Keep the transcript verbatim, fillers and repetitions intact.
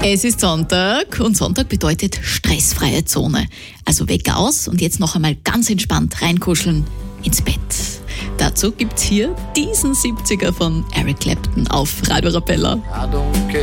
Es ist Sonntag und Sonntag bedeutet stressfreie Zone. Also weg aus und jetzt noch einmal ganz entspannt reinkuscheln ins Bett. Dazu gibt's hier diesen siebziger von Eric Clapton auf Radio Arabella.